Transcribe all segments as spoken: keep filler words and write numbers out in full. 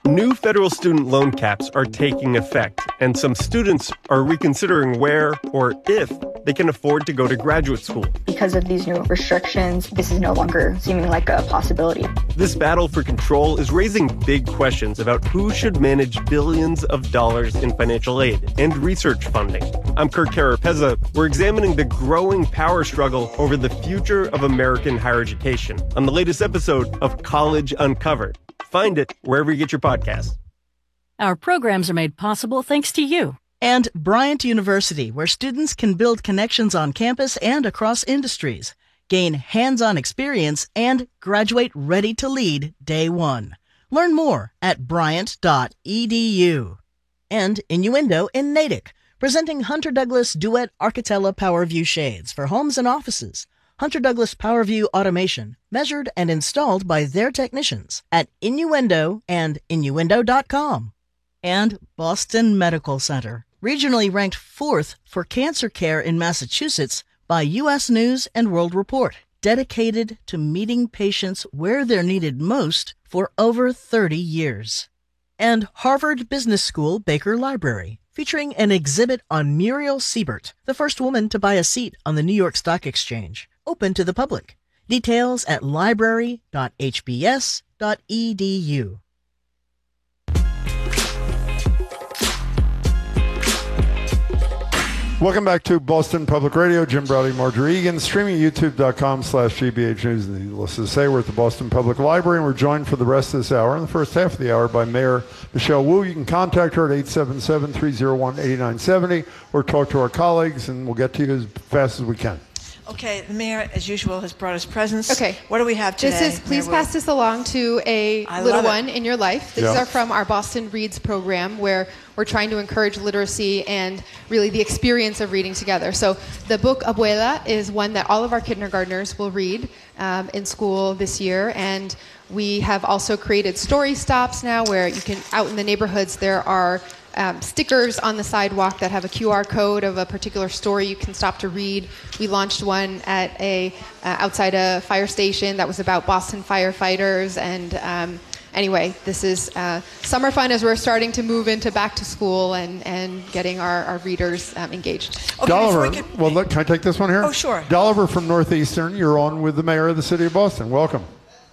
New federal student loan caps are taking effect, and some students are reconsidering where or if they can afford to go to graduate school. Because of these new restrictions, this is no longer seeming like a possibility. This battle for control is raising big questions about who should manage billions of dollars in financial aid and research funding. I'm Kirk Carapezza. We're examining the growing power struggle over the future of American higher education on the latest episode of College Uncovered. Find it wherever you get your podcasts. Our programs are made possible thanks to you. And Bryant University, where students can build connections on campus and across industries, gain hands-on experience, and graduate ready to lead day one. Learn more at bryant dot e d u. And Innuendo in Natick, presenting Hunter Douglas Duet Architella PowerView shades for homes and offices. Hunter Douglas PowerView automation, measured and installed by their technicians at Innuendo and innuendo dot com. And Boston Medical Center, regionally ranked fourth for cancer care in Massachusetts by U S News and World Report, dedicated to meeting patients where they're needed most for over thirty years. And Harvard Business School Baker Library, featuring an exhibit on Muriel Siebert, the first woman to buy a seat on the New York Stock Exchange, open to the public. Details at library dot h b s dot e d u. Welcome back to Boston Public Radio. Jim Browdy, Marjorie Egan, streaming youtube dot com slash G B H News. Needless to say, we're at the Boston Public Library, and we're joined for the rest of this hour, in the first half of the hour, by Mayor Michelle Wu. You can contact her at eight seven seven, three oh one, eight nine seven oh or talk to our colleagues, and we'll get to you as fast as we can. Okay, the mayor, as usual, has brought us presents. Okay. What do we have today? This is, please pass this along to a I little love it. one in your life. These Yeah. are from our Boston Reads program, where we're trying to encourage literacy and really the experience of reading together. So the book Abuela is one that all of our kindergartners will read um, in school this year. And we have also created story stops now, where you can, out in the neighborhoods, there are Um, stickers on the sidewalk that have a Q R code of a particular story you can stop to read. We launched one at a uh, outside a fire station that was about Boston firefighters. And um, anyway, this is uh, summer fun as we're starting to move into back to school and, and getting our, our readers um, engaged. Okay, Dolliver, we could- well, look, can I take this one here? Oh, sure. Dolliver from Northeastern, you're on with the mayor of the city of Boston. Welcome.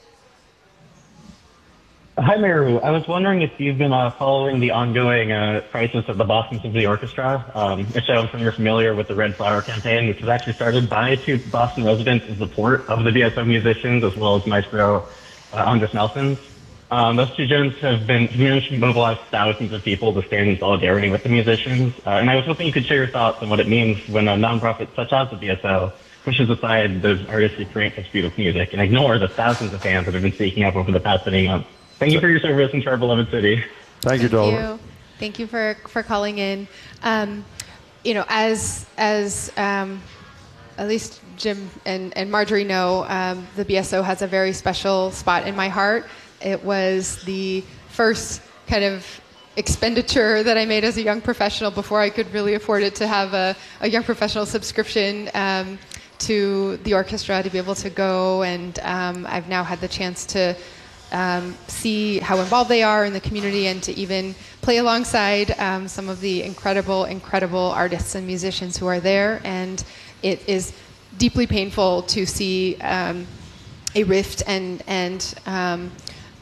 Hi, Mayor. I was wondering if you've been uh, following the ongoing uh, crisis of the Boston Symphony Orchestra. Um, if so, I'm sure you're familiar with the Red Flower campaign, which was actually started by two Boston residents in support of the B S O musicians, as well as Maestro uh, Andres Nelson. Um, those two gents have been managed to mobilize thousands of people to stand in solidarity with the musicians. Uh, and I was hoping you could share your thoughts on what it means when a nonprofit such as the B S O pushes aside those artists who create such beautiful music and ignore the thousands of fans that have been seeking out over the past many months. Thank you for your service in our beloved city. Thank you, Thank Dolliver. you. Thank you for, for calling in. Um, you know, as as um, at least Jim and, and Marjorie know, um, the B S O has a very special spot in my heart. It was the first kind of expenditure that I made as a young professional before I could really afford it to have a, a young professional subscription um, to the orchestra to be able to go. And um, I've now had the chance to Um, see how involved they are in the community and to even play alongside um, some of the incredible, incredible artists and musicians who are there. And it is deeply painful to see um, a rift and, and um,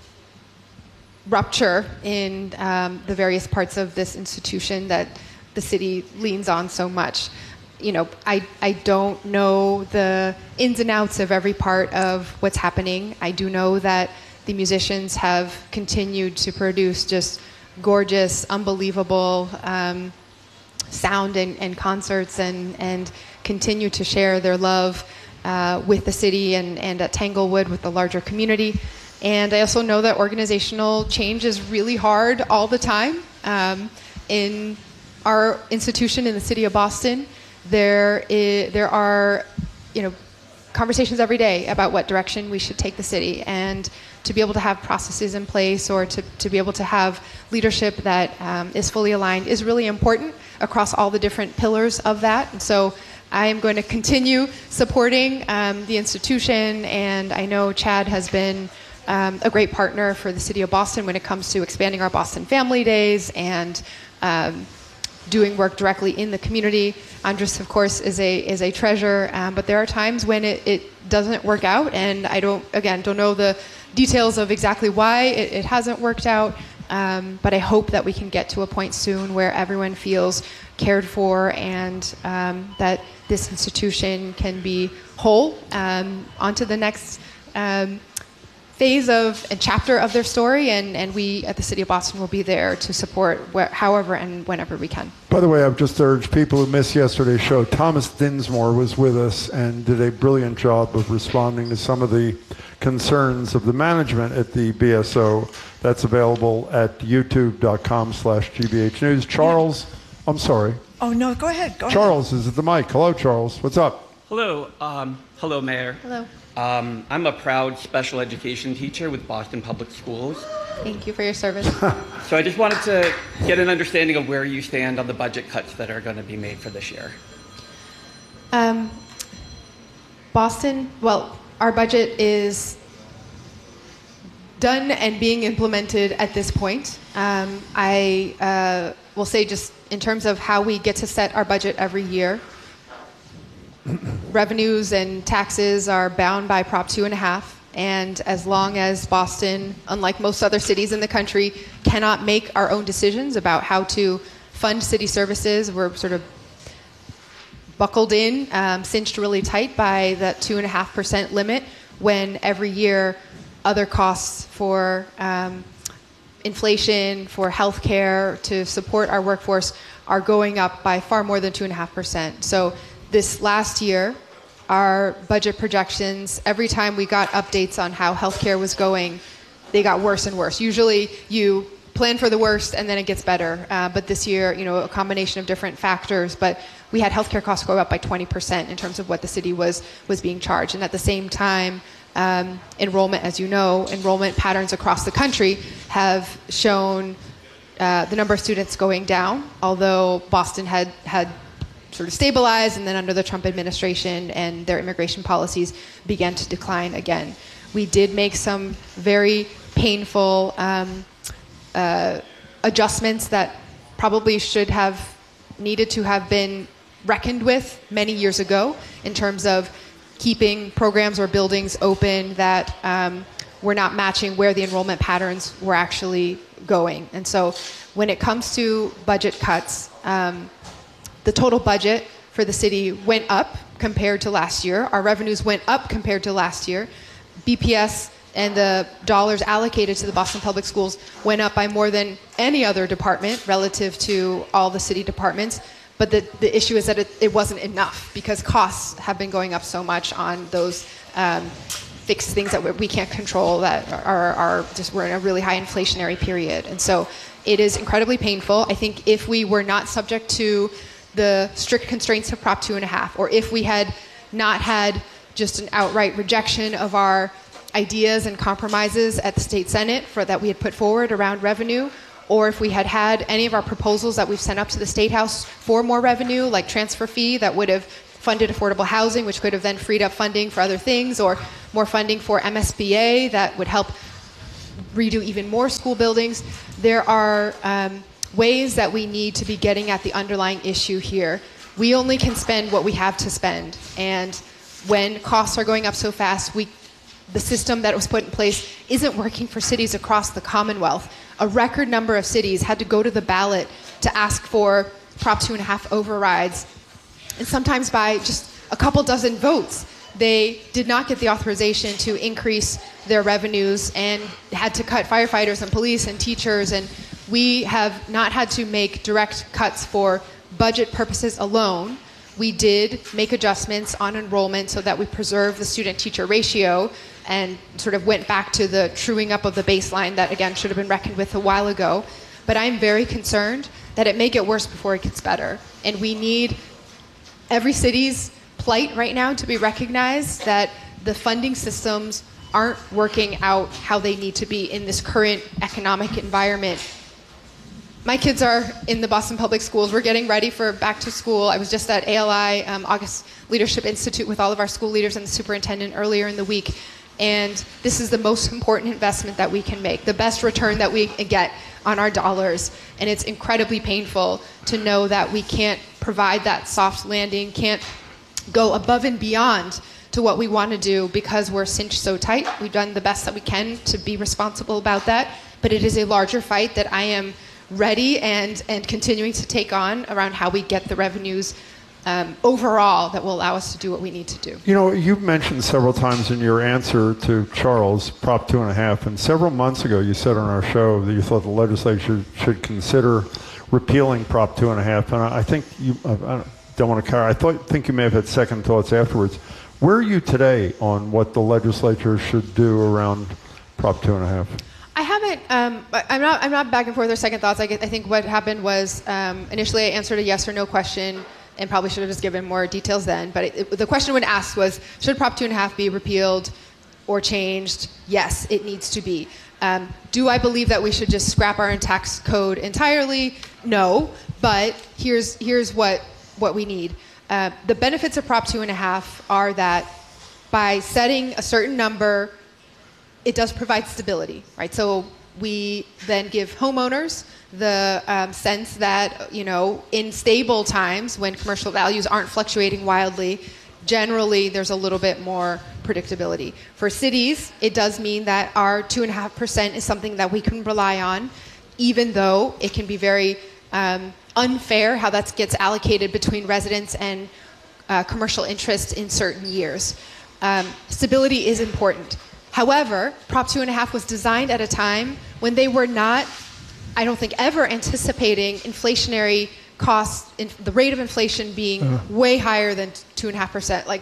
rupture in um, the various parts of this institution that the city leans on so much. You know, I, I don't know the ins and outs of every part of what's happening. I do know that the musicians have continued to produce just gorgeous, unbelievable um, sound and, and concerts and, and continue to share their love uh, with the city and, and at Tanglewood with the larger community. And I also know that organizational change is really hard all the time. Um, in our institution in the city of Boston, there is, there are, you know, conversations every day about what direction we should take the city, and to be able to have processes in place or to, to be able to have leadership that um, is fully aligned is really important across all the different pillars of that. And so I am going to continue supporting um, the institution, and I know Chad has been um, a great partner for the city of Boston when it comes to expanding our Boston Family Days and um, doing work directly in the community. Andres, of course, is a is a treasure, um, but there are times when it, it doesn't work out, and I don't, again, don't know the details of exactly why it, it hasn't worked out, um, but I hope that we can get to a point soon where everyone feels cared for and um, that this institution can be whole. Um, on to the next um, phase of a chapter of their story, and, and we at the City of Boston will be there to support wh- however and whenever we can. By the way, I've just urged people who missed yesterday's show, Thomas Dinsmore was with us and did a brilliant job of responding to some of the concerns of the management at the B S O. That's available at youtube.com slash GBH News. Charles, I'm sorry. Oh, no, go ahead. Go Charles ahead. is at the mic. Hello, Charles. What's up? Hello. Um, hello, Mayor. Hello. Um, I'm a proud special education teacher with Boston Public Schools. Thank you for your service. So I just wanted to get an understanding of where you stand on the budget cuts that are going to be made for this year. Um, Boston, well, our budget is done and being implemented at this point. Um, I uh, will say just in terms of how we get to set our budget every year, revenues and taxes are bound by Prop two and a half, and as long as Boston, unlike most other cities in the country, cannot make our own decisions about how to fund city services, we're sort of buckled in, um, cinched really tight by that two and a half percent limit, when every year other costs for um, inflation, for healthcare, to support our workforce are going up by far more than two and a half percent. So this last year, our budget projections, every time we got updates on how healthcare was going, they got worse and worse. Usually you plan for the worst and then it gets better. Uh, but this year, you know, a combination of different factors, but we had healthcare costs go up by twenty percent in terms of what the city was was being charged. And at the same time, um, enrollment, as you know, enrollment patterns across the country have shown uh, the number of students going down, although Boston had had sort of stabilized, and then under the Trump administration and their immigration policies began to decline again. We did make some very painful um, uh, adjustments that probably should have needed to have been reckoned with many years ago in terms of keeping programs or buildings open that um, were not matching where the enrollment patterns were actually going. And so when it comes to budget cuts, um, the total budget for the city went up compared to last year. Our revenues went up compared to last year. B P S and the dollars allocated to the Boston Public Schools went up by more than any other department relative to all the city departments. But the, the issue is that it, it wasn't enough because costs have been going up so much on those um, fixed things that we can't control that are, are just, we're in a really high inflationary period. And so it is incredibly painful. I think if we were not subject to the strict constraints of Prop two and a half, or if we had not had just an outright rejection of our ideas and compromises at the state Senate for that we had put forward around revenue, or if we had had any of our proposals that we've sent up to the State House for more revenue, like transfer fee that would have funded affordable housing, which could have then freed up funding for other things, or more funding for M S B A that would help redo even more school buildings. There are um, ways that we need to be getting at the underlying issue here. We only can spend what we have to spend. And when costs are going up so fast, we, the system that was put in place isn't working for cities across the Commonwealth. A record number of cities had to go to the ballot to ask for Prop two and a half overrides. And sometimes by just a couple dozen votes, they did not get the authorization to increase their revenues and had to cut firefighters and police and teachers. And we have not had to make direct cuts for budget purposes alone. We did make adjustments on enrollment so that we preserve the student-teacher ratio and sort of went back to the truing up of the baseline that, again, should have been reckoned with a while ago. But I'm very concerned that it may get worse before it gets better. And we need every city's plight right now to be recognized, that the funding systems aren't working out how they need to be in this current economic environment. My kids are in the Boston Public Schools. We're getting ready for back to school. I was just at A L I, um, August Leadership Institute, with all of our school leaders and the superintendent earlier in the week. And this is the most important investment that we can make, the best return that we get on our dollars. And it's incredibly painful to know that we can't provide that soft landing, can't go above and beyond to what we want to do because we're cinched so tight. We've done the best that we can to be responsible about that. But it is a larger fight that I am ready and, and continuing to take on around how we get the revenues Um, overall that will allow us to do what we need to do. You know, you've mentioned several times in your answer to Charles, Prop two and a half, and several months ago you said on our show that you thought the legislature should consider repealing Prop two and a half, and I think you, I don't want to carry, I thought, think you may have had second thoughts afterwards. Where are you today on what the legislature should do around Prop two and a half? I haven't. Um, I'm not. I'm not back and forth or second thoughts. I, get, I think what happened was um, initially I answered a yes or no question, and probably should have just given more details then. But it, it, the question when asked was, should Prop two and a half be repealed or changed? Yes, it needs to be. Um, do I believe that we should just scrap our tax code entirely? No. But here's here's what what we need. Uh, the benefits of Prop two and a half are that by setting a certain number, it does provide stability, right? So we then give homeowners the um, sense that, you know, in stable times when commercial values aren't fluctuating wildly, generally there's a little bit more predictability. For cities, it does mean that our two and a half percent is something that we can rely on, even though it can be very um, unfair how that gets allocated between residents and uh, commercial interests in certain years. Um, stability is important. However, Prop two and a half was designed at a time when they were not, I don't think, ever anticipating inflationary costs, in, the rate of inflation being uh. way higher than two and a half percent, like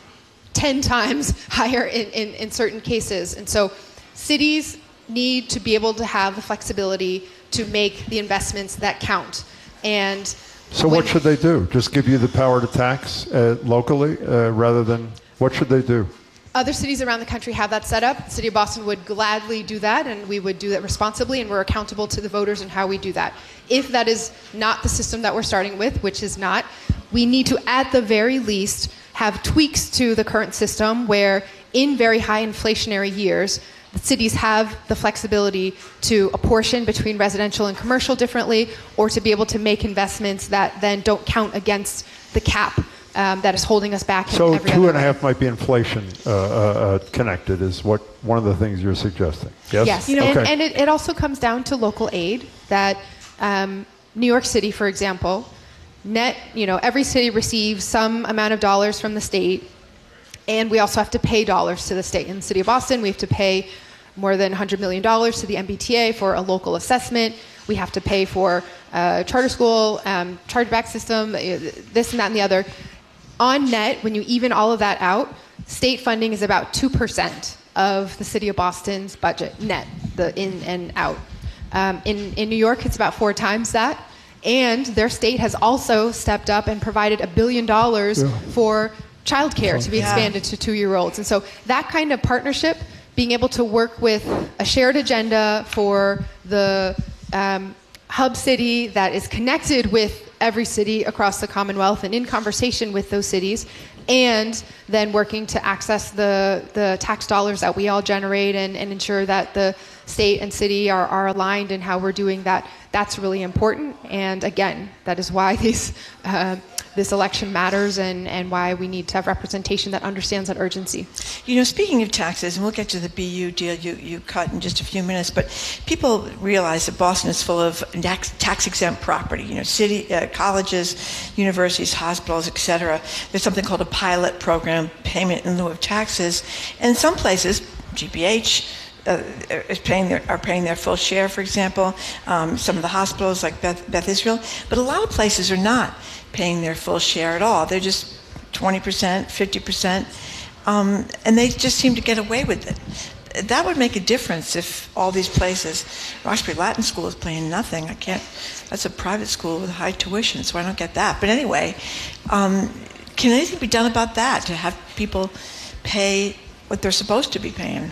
ten times higher in, in, in certain cases. And so cities need to be able to have the flexibility to make the investments that count. And so what should they do? Just give you the power to tax uh, locally uh, rather than, what should they do? Other cities around the country have that set up. The city of Boston would gladly do that, and we would do that responsibly, and we're accountable to the voters in how we do that. If that is not the system that we're starting with, which is not, we need to, at the very least, have tweaks to the current system where in very high inflationary years, the cities have the flexibility to apportion between residential and commercial differently, or to be able to make investments that then don't count against the cap Um, that is holding us back. So in every two other and a way. half might be inflation uh, uh, connected is what one of the things you're suggesting. Yes. Yes, you know, okay. and, and it, it also comes down to local aid. That um, New York City, for example, net, you know, every city receives some amount of dollars from the state, and we also have to pay dollars to the state. In the city of Boston, we have to pay more than one hundred million dollars to the M B T A for a local assessment. We have to pay for uh, charter school, um, chargeback system, this and that and the other. On net, when you even all of that out, state funding is about two percent of the city of Boston's budget, net, the in and out. Um, in, in New York, it's about four times that. And their state has also stepped up and provided a billion dollars yeah. for childcare to be yeah. expanded to two-year-olds. And so that kind of partnership, being able to work with a shared agenda for the um, hub city that is connected with every city across the Commonwealth and in conversation with those cities, and then working to access the, the tax dollars that we all generate and, and ensure that the state and city are, are aligned in how we're doing that. That's really important. And again, that is why these, uh, this election matters, and, and why we need to have representation that understands that urgency. You know, speaking of taxes, and we'll get to the B U deal you, you cut in just a few minutes, but people realize that Boston is full of tax-exempt property, you know, city, uh, colleges, universities, hospitals, et cetera. There's something called a pilot program, payment in lieu of taxes. And in some places, G B H, Uh, is paying their, are paying their full share, for example. Um, some of the hospitals like Beth, Beth Israel, but a lot of places are not paying their full share at all. They're just twenty percent, fifty percent, um, and they just seem to get away with it. That would make a difference if all these places, Roxbury Latin School is paying nothing. I can't, that's a private school with high tuition, so I don't get that. But anyway, um, can anything be done about that, to have people pay what they're supposed to be paying?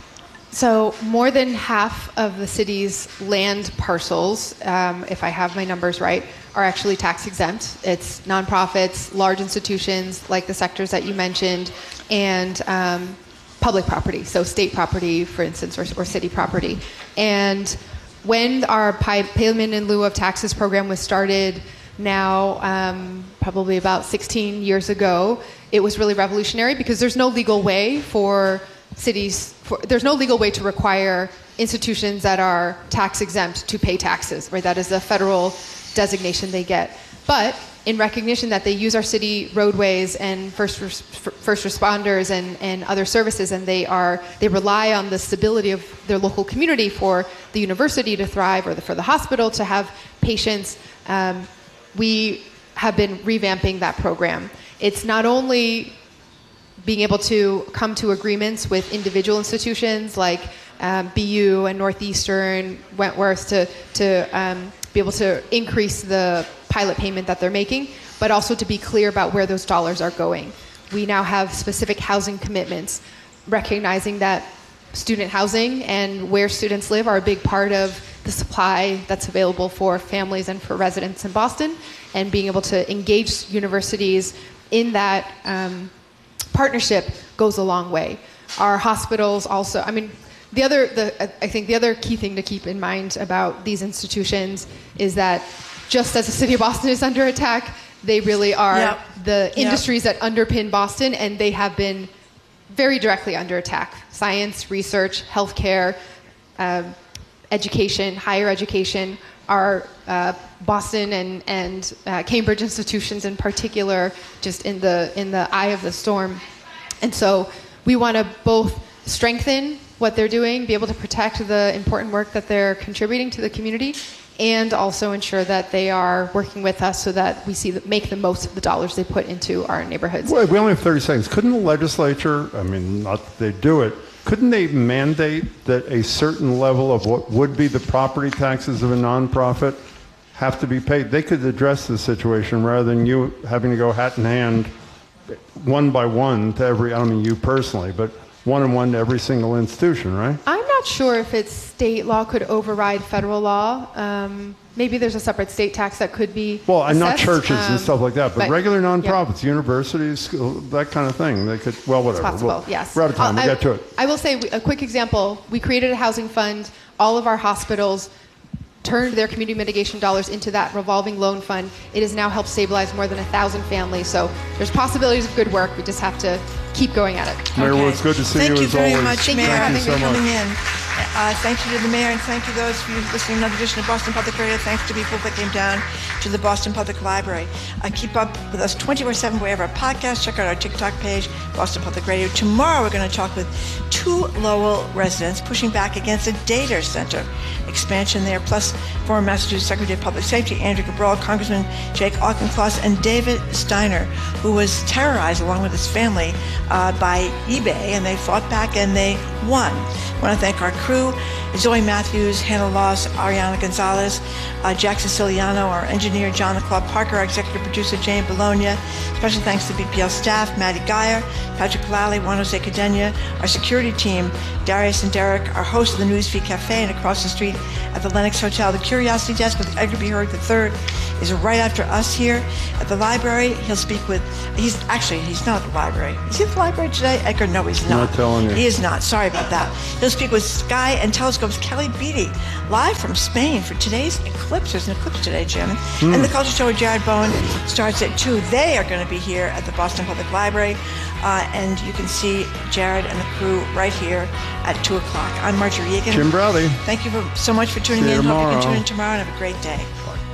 So more than half of the city's land parcels, um, if I have my numbers right, are actually tax exempt. It's nonprofits, large institutions like the sectors that you mentioned, and um, public property, so state property, for instance, or, or city property. And when our pay- payment in lieu of taxes program was started now um, probably about sixteen years ago, it was really revolutionary because there's no legal way for cities, for, there's no legal way to require institutions that are tax exempt to pay taxes, right? That is the federal designation they get. But in recognition that they use our city roadways and first res- first responders and, and other services, and they are they rely on the stability of their local community for the university to thrive or the, for the hospital to have patients, um, we have been revamping that program. It's not only being able to come to agreements with individual institutions like um, B U and Northeastern, Wentworth to, to um, be able to increase the pilot payment that they're making, but also to be clear about where those dollars are going. We now have specific housing commitments, recognizing that student housing and where students live are a big part of the supply that's available for families and for residents in Boston, and being able to engage universities in that um, partnership goes a long way. Our hospitals also, I mean, the other, the, I think the other key thing to keep in mind about these institutions is that just as the city of Boston is under attack, they really are yep. the industries yep. that underpin Boston, and they have been very directly under attack. Science, research, healthcare, um, education, higher education, our uh, Boston and, and uh, Cambridge institutions in particular, just in the in the eye of the storm. And so we want to both strengthen what they're doing, be able to protect the important work that they're contributing to the community, and also ensure that they are working with us so that we see that make the most of the dollars they put into our neighborhoods. Wait, we only have thirty seconds. Couldn't the legislature, I mean, not that they do it, couldn't they mandate that a certain level of what would be the property taxes of a nonprofit have to be paid? They could address the situation rather than you having to go hat in hand, one by one to every, I don't mean you personally, but one on one to every single institution, right? I'm not sure if it's state law could override federal law. Um, maybe there's a separate state tax that could be Well, and not assessed, churches um, and stuff like that, but, but regular nonprofits, yeah. universities, that kind of thing. They could, well, whatever. It's possible, well, yes. We're out of time. I'll, We'll I, get to it. I will say a quick example. We created a housing fund. All of our hospitals turned their community mitigation dollars into that revolving loan fund. It has now helped stabilize more than a thousand families. So there's possibilities of good work. We just have to keep going at it. Mayor, okay. Well, it's good to see thank you, you as very always. Much, thank Mayor. you Thank you so for coming much. in. Uh, thank you to the mayor, and thank you those of you listening to another edition of Boston Public Radio. Thanks to people that came down to the Boston Public Library. Uh, keep up with us twenty-four seven. We have our podcast. Check out our TikTok page, Boston Public Radio. Tomorrow we're going to talk with two Lowell residents pushing back against a data center expansion there, plus former Massachusetts Secretary of Public Safety Andrew Cabral, Congressman Jake Auchincloss, and David Steiner, who was terrorized along with his family uh, by eBay, and they fought back and they won. I want to thank our crew, Zoe Matthews, Hannah Loss, Ariana Gonzalez, uh, Jack Siciliano, our engineer, John the Club Parker, our executive producer, Jane Bologna. Special thanks to B P L staff, Maddie Geyer, Patrick Lally, Juan Jose Cadena, our security team, Darius and Derek, our host of the Newsfeed Cafe, and across the street at the Lenox Hotel. The Curiosity Desk with Edgar B. Hurd the third is right after us here at the library. He'll speak with, he's actually, he's not at the library. Is he at the library today? Edgar, no, he's not. I'm not telling you. He is not. Sorry about that. He'll speak with Sky and Telescope's Kelly Beatty, live from Spain for today's eclipse. There's an eclipse today, Jim. Mm. And the Culture Show with Jared Bowen starts at two. They are going to be here at the Boston Public Library. Uh, and you can see Jared and the crew right here at two o'clock. I'm Marjorie Egan. Jim Browdy. Thank you for, so much for tuning See in. you Hope you tomorrow. can tune in tomorrow and have a great day. Bye.